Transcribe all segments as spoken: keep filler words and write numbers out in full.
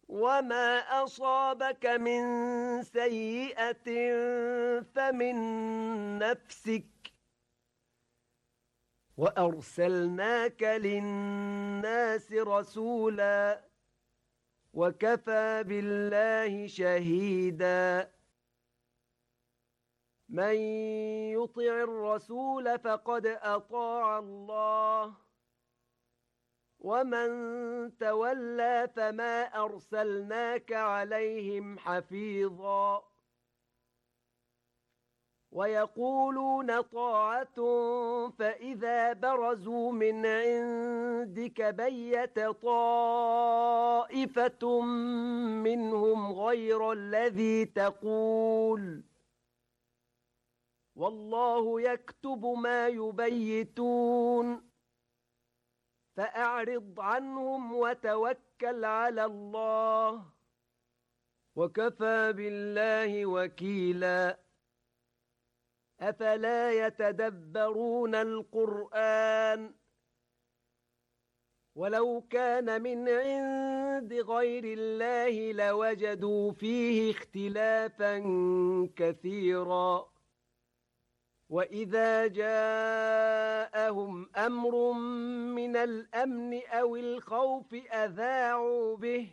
وما أصابك من سيئة فمن نفسك وأرسلناك للناس رسولا وكفى بالله شهيدا. من يطع الرسول فقد أطاع الله ومن تولى فما أرسلناك عليهم حفيظا. ويقولون طاعة فإذا برزوا من عندك بيت طائفة منهم غير الذي تقول والله يكتب ما يبيتون فأعرض عنهم وتوكل على الله وكفى بالله وكيلا. أفلا يتدبرون القرآن ولو كان من عند غير الله لوجدوا فيه اختلافا كثيرا. وإذا جاءهم أمر من الأمن أو الخوف أذاعوا به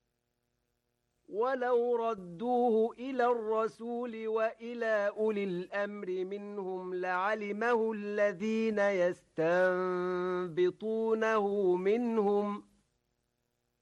ولو ردوه إلى الرسول وإلى أولي الأمر منهم لعلمه الذين يستنبطونه منهم